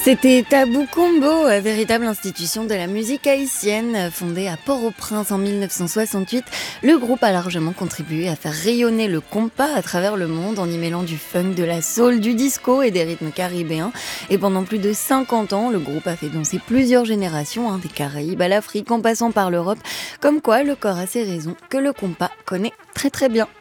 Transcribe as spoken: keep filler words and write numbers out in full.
C'était Tabou Combo, véritable institution de la musique haïtienne. Fondée à Port-au-Prince en mille neuf cent soixante-huit, le groupe a largement contribué à faire rayonner le compas à travers le monde en y mêlant du funk, de la soul, du disco et des rythmes caribéens. Et pendant plus de cinquante ans, le groupe a fait danser plusieurs générations, hein, des Caraïbes à l'Afrique en passant par l'Europe. Comme quoi, le corps a ses raisons que le compas connaît très très bien.